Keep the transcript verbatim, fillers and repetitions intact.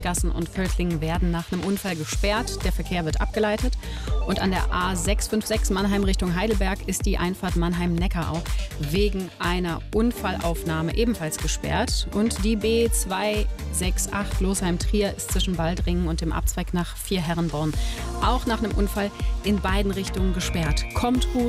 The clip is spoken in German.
Gassen und Völklingen werden nach einem Unfall gesperrt. Der Verkehr wird abgeleitet. Und an der A sechs fünf sechs Mannheim Richtung Heidelberg ist die Einfahrt Mannheim-Neckarau wegen einer Unfallaufnahme ebenfalls gesperrt. Und die B zwei sechs acht Losheim-Trier ist zwischen Waldringen und dem Abzweig nach Vierherrenborn auch nach einem Unfall in beiden Richtungen gesperrt. Kommt gut